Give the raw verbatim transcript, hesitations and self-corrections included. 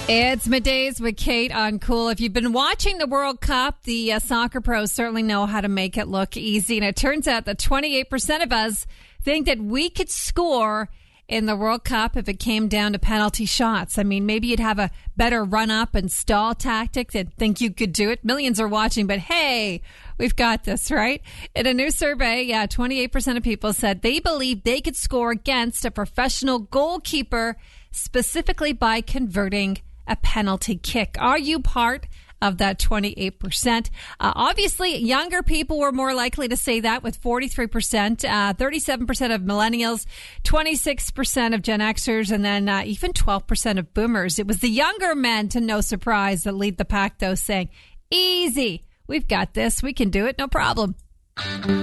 It's middays with Kate on Cool. If you've been watching the World Cup, the uh, soccer pros certainly know how to make it look easy. And it turns out that twenty-eight percent of us think that we could score in the World Cup if it came down to penalty shots. I mean, maybe you'd have a better run-up and stall tactic and think you could do it. Millions are watching, but hey, we've got this, right? In a new survey, yeah, twenty-eight percent of people said they believe they could score against a professional goalkeeper specifically by converting a penalty kick. Are you part of that twenty-eight percent? Uh, obviously, younger people were more likely to say that with forty-three percent, uh, thirty-seven percent of millennials, twenty-six percent of Gen Xers, and then uh, even twelve percent of boomers. It was the younger men, to no surprise, that lead the pack, though, saying, easy, we've got this, we can do it, no problem.